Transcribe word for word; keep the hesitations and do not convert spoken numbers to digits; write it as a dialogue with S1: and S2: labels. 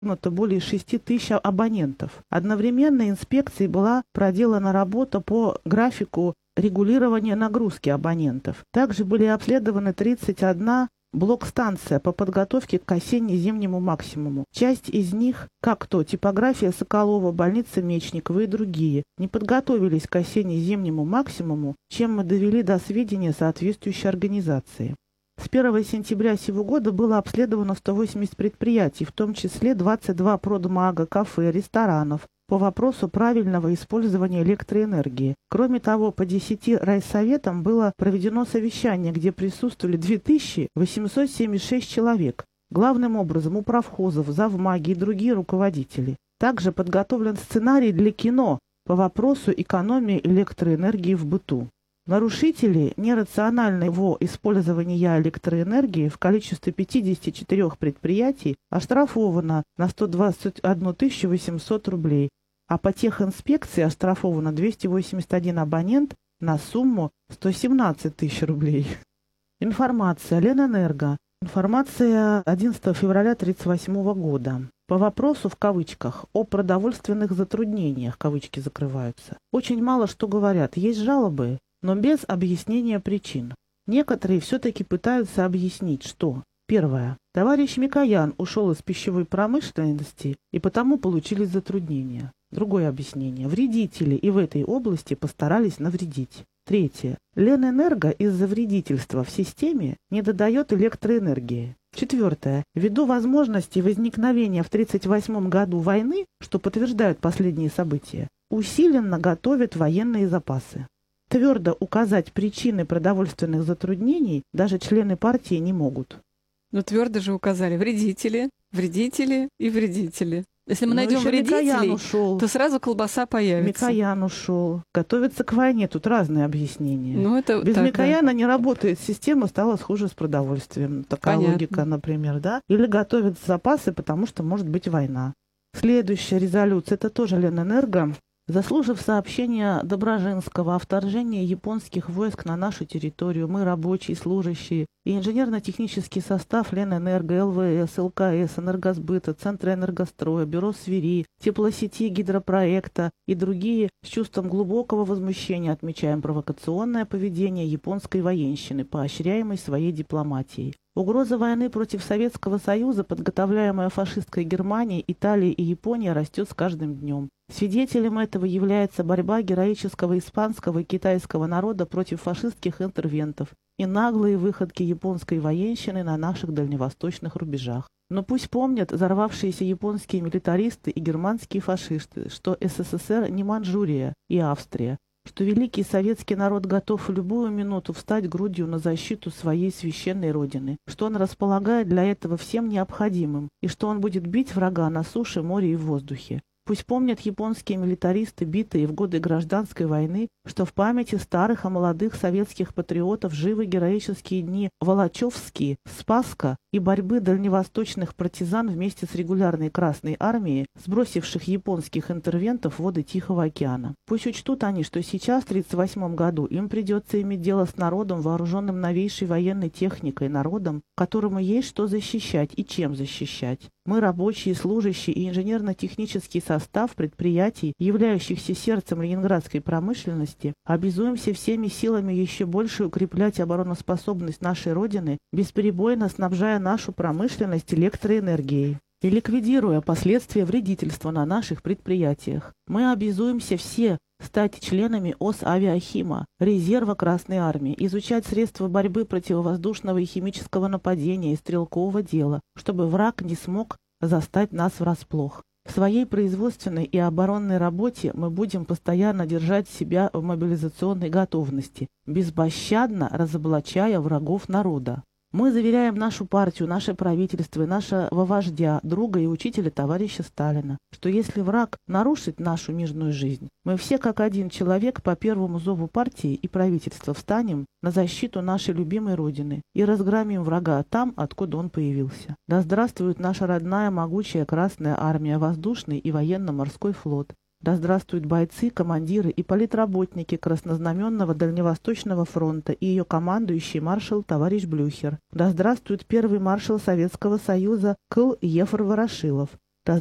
S1: это более шести тысяч абонентов. Одновременно инспекцией была проделана работа по графику регулирования нагрузки абонентов. Также были обследованы тридцать одна блок-станция по подготовке к осенне-зимнему максимуму. Часть из них, как то типография Соколова, больница Мечникова и другие, не подготовились к осенне-зимнему максимуму, чем мы довели до сведения соответствующей организации. С первого сентября сего года было обследовано сто восемьдесят предприятий, в том числе двадцать два продмага, кафе, ресторанов, по вопросу правильного использования электроэнергии. Кроме того, по десяти райсоветам было проведено совещание, где присутствовали две тысячи восемьсот семьдесят шесть человек, главным образом управхозов, завмаги и другие руководители. Также подготовлен сценарий для кино по вопросу экономии электроэнергии в быту. Нарушители нерационального использования электроэнергии в количестве пятидесяти четырёх предприятий оштрафовано на сто двадцать одну тысячу восемьсот рублей, а по техинспекции оштрафовано двести восемьдесят один абонент на сумму сто семнадцать тысяч рублей. Информация. Ленэнерго. Информация одиннадцатого февраля тысяча девятьсот тридцать восьмого года. По вопросу, в кавычках, о продовольственных затруднениях, кавычки закрываются, очень мало что говорят. Есть жалобы, но без объяснения причин. Некоторые все-таки пытаются объяснить, что: первое. Товарищ Микоян ушел из пищевой промышленности, и потому получились затруднения. Другое объяснение. Вредители и в этой области постарались навредить. Третье. Ленэнерго из-за вредительства в системе не додает электроэнергии. Четвертое. Ввиду возможности возникновения в тысяча девятьсот тридцать восьмом году войны, что подтверждают последние события, усиленно готовят военные запасы. Твердо указать причины продовольственных затруднений даже члены партии не могут.
S2: Но твердо же указали вредители, вредители и вредители. Если мы
S1: Но
S2: найдем вредителей,
S1: ушел.
S2: то сразу колбаса появится.
S1: Микоян ушел. Готовится к войне. Тут разные объяснения.
S2: Ну, это
S1: Без
S2: так,
S1: Микояна
S2: да.
S1: не работает система, стала хуже с продовольствием. Такая
S2: Понятно.
S1: Логика, например, да? Или готовят запасы, потому что может быть война. Следующая резолюция, это тоже Ленэнерго. Заслужив сообщение Доброжинского о вторжении японских войск на нашу территорию, мы, рабочие, служащие и инженерно-технический состав Ленэнерго, ЛВС, ЛКС, Энергосбыта, Центра энергостроя, Бюро связи, теплосети, гидропроекта и другие с чувством глубокого возмущения отмечаем провокационное поведение японской военщины, поощряемой своей дипломатией. Угроза войны против Советского Союза, подготовляемая фашистской Германией, Италией и Японией, растет с каждым днем. Свидетелем этого является борьба героического испанского и китайского народа против фашистских интервентов и наглые выходки японской военщины на наших дальневосточных рубежах. Но пусть помнят взорвавшиеся японские милитаристы и германские фашисты, что СССР не Манчжурия и Австрия, что великий советский народ готов в любую минуту встать грудью на защиту своей священной родины, что он располагает для этого всем необходимым, и что он будет бить врага на суше, море и в воздухе. Пусть помнят японские милитаристы, битые в годы гражданской войны, что в памяти старых и молодых советских патриотов живы героические дни Волочевские, Спасска и борьбы дальневосточных партизан вместе с регулярной Красной армией, сбросивших японских интервентов в воды Тихого океана. Пусть учтут они, что сейчас, в тысяча девятьсот тридцать восьмом году, им придется иметь дело с народом, вооруженным новейшей военной техникой, народом, которому есть что защищать и чем защищать. Мы, рабочие, служащие и инженерно-технический состав предприятий, являющихся сердцем ленинградской промышленности, обязуемся всеми силами еще больше укреплять обороноспособность нашей Родины, бесперебойно снабжая нашу промышленность электроэнергией и ликвидируя последствия вредительства на наших предприятиях. Мы обязуемся все стать членами ОС «Авиахима», резерва Красной Армии, изучать средства борьбы противовоздушного и химического нападения и стрелкового дела, чтобы враг не смог застать нас врасплох. В своей производственной и оборонной работе мы будем постоянно держать себя в мобилизационной готовности, безпощадно разоблачая врагов народа. Мы заверяем нашу партию, наше правительство и нашего вождя, друга и учителя товарища Сталина, что если враг нарушит нашу мирную жизнь, мы все как один человек по первому зову партии и правительства встанем на защиту нашей любимой Родины и разгромим врага там, откуда он появился. Да здравствует наша родная могучая Красная Армия, воздушный и военно-морской флот. Да здравствуют бойцы, командиры и политработники Краснознаменного Дальневосточного фронта и ее командующий маршал товарищ Блюхер. Да здравствует первый маршал Советского Союза Кл. Ефор Ворошилов.